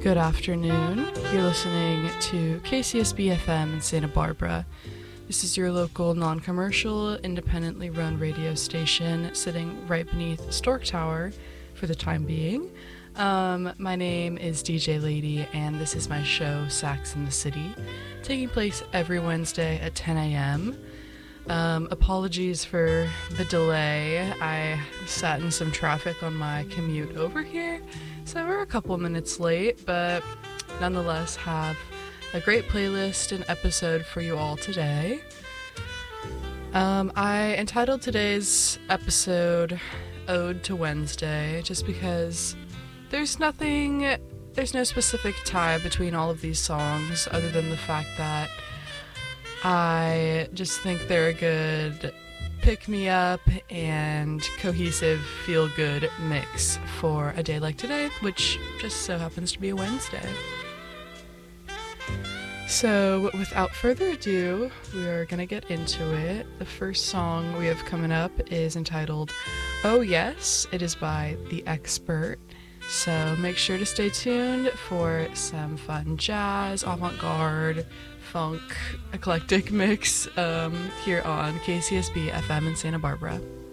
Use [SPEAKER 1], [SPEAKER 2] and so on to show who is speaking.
[SPEAKER 1] Good afternoon. You're listening to KCSB FM in Santa Barbara. This is your local non-commercial, independently run radio station sitting right beneath Stork Tower for the time being. My name is DJ Lady, and this is my show, Sax in the City, taking place every Wednesday at 10 a.m. Apologies for the delay. I sat in some traffic on my commute over here, so we're a couple minutes late, but nonetheless have a great playlist and episode for you all today. I entitled today's episode Ode to Wednesday just because there's no specific tie between all of these songs other than the fact that I just think they're a good pick-me-up and cohesive feel-good mix for a day like today, which just so happens to be a Wednesday. So, without further ado, we are going to get into it. The first song we have coming up is entitled Oh Yes. It is by The Expert. So make sure to stay tuned for some fun jazz, avant-garde, funk, eclectic mix here on KCSB FM in Santa Barbara.